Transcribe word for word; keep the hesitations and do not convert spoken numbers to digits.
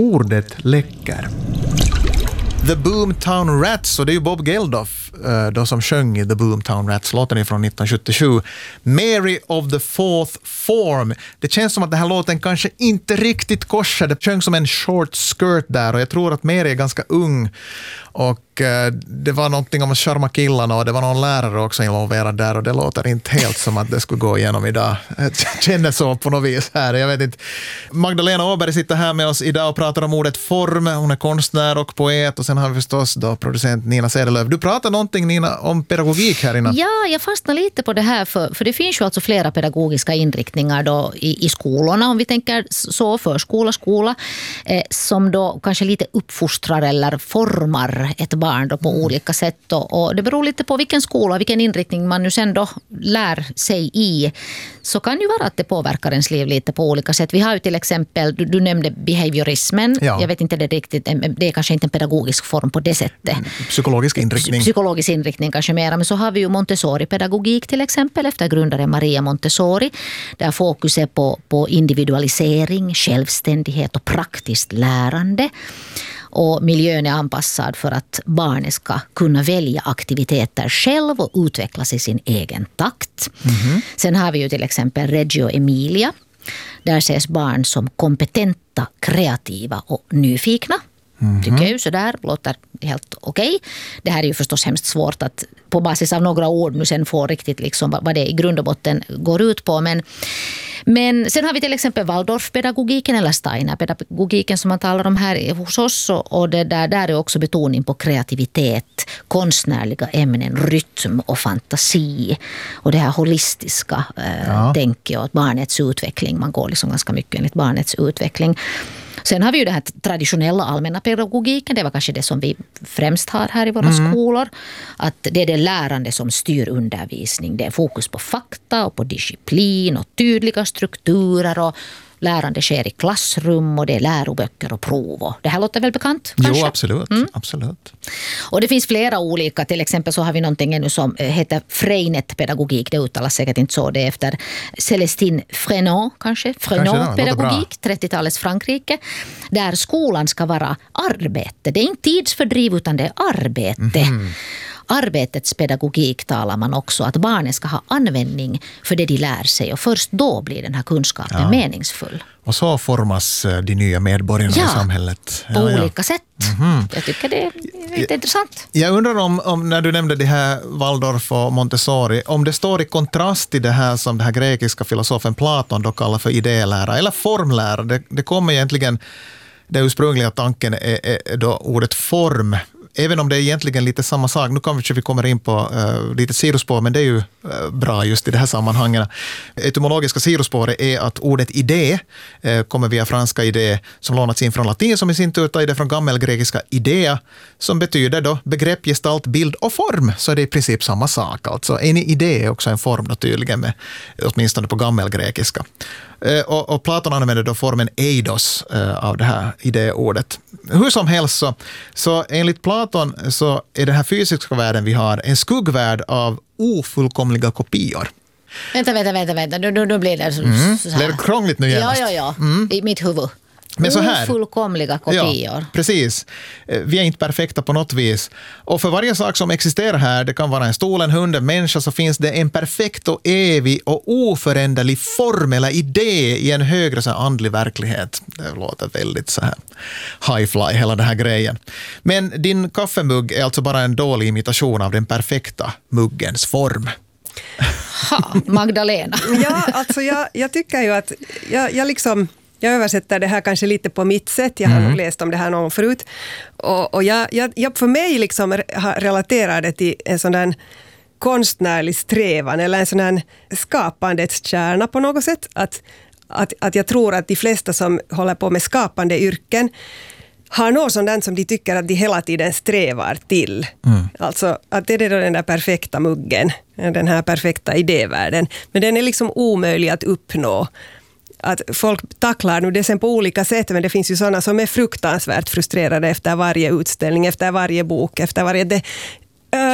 ordet läcker. The Boomtown Rats, och det är ju Bob Geldof då som sjöng i The Boomtown Rats, låten är från nittonhundrasjuttiosju. Mary of the Fourth Form. Det känns som att den här låten kanske inte riktigt korsar. Det sjöng som en short skirt där, och jag tror att Mary är ganska ung, och eh, det var någonting om att charma killarna, och det var någon lärare också involverad där, och det låter inte helt som att det skulle gå igenom idag. Jag känner så på något vis här, jag vet inte. Magdalena Åberg sitter här med oss idag och pratar om ordet form. Hon är konstnär och poet, och sen har vi förstås då producent Nina Sedelöv. Du pratar någonting, Nina, om pedagogik här innan. Ja, jag fastnar lite på det här, för, för det finns ju alltså flera pedagogiska inriktningar då i, i skolorna, om vi tänker så, förskola, skola, eh, som då kanske lite uppfostrar eller formar ett barn då på mm. olika sätt. Och, och det beror lite på vilken skola, vilken inriktning man nu sen då lär sig i. Så kan ju vara att det påverkar ens liv lite på olika sätt. Vi har ju till exempel, du, du nämnde behaviorismen. Ja. Jag vet inte det riktigt, det är kanske inte en pedagogisk form på det sättet. Psykologisk inriktning. Psykologisk inriktning kanske mera. Men så har vi ju Montessori-pedagogik till exempel, efter grundaren Maria Montessori. Där fokus är på, på individualisering, självständighet och praktiskt lärande. Och miljön är anpassad för att barnet ska kunna välja aktiviteter själv och utvecklas i sin egen takt. Mm-hmm. Sen har vi ju till exempel Reggio Emilia. Där ses barn som kompetenta, kreativa och nyfikna. Mm-hmm. Tycker jag ju sådär, låter helt okej. Okay. Det här är ju förstås hemskt svårt att på basis av några ord nu sen få riktigt liksom vad det i grund och botten går ut på. Men, men sen har vi till exempel Waldorf-pedagogiken eller Steiner-pedagogiken som man talar om här hos oss. Och det där, där är också betoning på kreativitet, konstnärliga ämnen, rytm och fantasi. Och det här holistiska eh, ja. tänker jag, barnets utveckling. Man går liksom ganska mycket enligt barnets utveckling. Sen har vi ju den här traditionella allmänna pedagogiken. Det var kanske det som vi främst har här i våra mm. skolor. Att det är det lärande som styr undervisning. Det är fokus på fakta och på disciplin och tydliga strukturer, och lärande sker i klassrum, och det är läroböcker och prov. Det här låter väl bekant? Kanske? Jo, absolut. Mm. absolut. Och det finns flera olika. Till exempel så har vi någonting ännu som heter Freinet-pedagogik. Det uttalas säkert inte så. Det är efter Célestine Freinet, kanske. Freinet-pedagogik, trettiotalets Frankrike. Där skolan ska vara arbete. Det är inte tidsfördriv utan det är arbete. Mm. Arbetets pedagogik talar man också, att barnen ska ha användning för det de lär sig, och först då blir den här kunskapen ja. meningsfull. Och så formas de nya medborgarna ja, i samhället. Ja, på olika sätt. Mm-hmm. Jag tycker det är lite jag, intressant. Jag undrar om, om, när du nämnde det här Waldorf och Montessori, om det står i kontrast till det här som den här grekiska filosofen Platon då kallar för idélära eller formlära. Det, det kommer egentligen, den ursprungliga tanken är, är då ordet form. Även om det är egentligen lite samma sak. Nu kanske vi kommer in på uh, lite sidospår, men det är ju uh, bra just i det här sammanhanget. Etymologiska sidospåret är att ordet idé uh, kommer via franska idé som lånats in från latin, som i sin tur tar det från gammelgrekiska idea, som betyder då begrepp, gestalt, bild och form. Så det är i princip samma sak. Alltså en idé är också en form då, tydligen, med, åtminstone på gammelgrekiska. Uh, och, och Platon använder då formen eidos uh, av det här idéordet. Hur som helst så, så enligt Platon så är den här fysiska världen vi har en skuggvärld av ofullkomliga kopior. Vänta, vänta, vänta, vänta. Nu, nu, nu blir det så, mm. så här. Blir det krångligt nu genast? Ja, ja, ja. Mm. I mitt huvud. Men så här, ofullkomliga kopior. Ja, precis. Vi är inte perfekta på något vis. Och för varje sak som existerar här, det kan vara en stol, en hund, en människa, så finns det en perfekt och evig och oföränderlig form eller idé i en högre så här andlig verklighet. Det låter väldigt så här high-fly, hela den här grejen. Men din kaffemugg är alltså bara en dålig imitation av den perfekta muggens form. Ha, Magdalena. Ja, alltså jag, jag tycker ju att jag, jag liksom... Jag översätter det här kanske lite på mitt sätt. Jag har mm. nog läst om det här någon förut. Och, och jag, jag, jag för mig liksom relaterar det till en sån där konstnärlig strävan eller en sån här skapandets kärna på något sätt. Att, att, att jag tror att de flesta som håller på med skapande yrken har något sånt som de tycker att de hela tiden strävar till. Mm. Alltså att det är då den där perfekta muggen, den här perfekta idévärlden. Men den är liksom omöjlig att uppnå. Att folk tacklar nu det sen på olika sätt, men det finns ju sådana som är fruktansvärt frustrerade efter varje utställning, efter varje bok, efter varje... Det,